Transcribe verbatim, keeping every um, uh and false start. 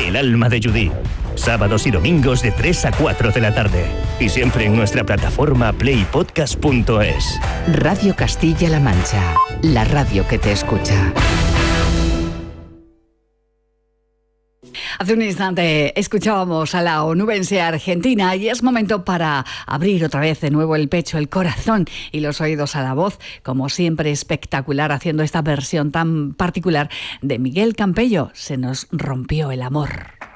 El alma de Judith. Sábados y domingos de tres a cuatro de la tarde. Y siempre en nuestra plataforma play podcast punto es. Radio Castilla-La Mancha. La radio que te escucha. Hace un instante escuchábamos a la onubense argentina y es momento para abrir otra vez de nuevo el pecho, el corazón y los oídos a la voz, como siempre espectacular, haciendo esta versión tan particular de Miguel Campello, Se nos rompió el amor.